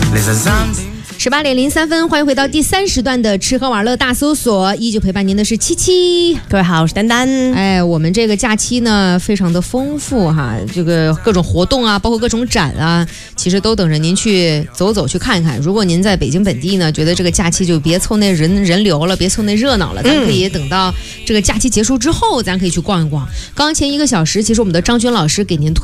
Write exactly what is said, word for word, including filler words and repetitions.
十八点零三分，欢迎回到第三时段的吃喝玩乐大搜索，依旧陪伴您的是七七。 各位好，我是丹丹。 哎，我们这个假期呢，非常的丰富哈，这个各种活动啊，包括各种展啊，其实都等着您去走走去看看。如果您在北京本地呢，觉得这个假期就别凑那人人流了，别凑那热闹了，咱可以等到这个假期结束之后，咱可以去逛一逛。刚刚前一个小时，其实我们的张军老师给您推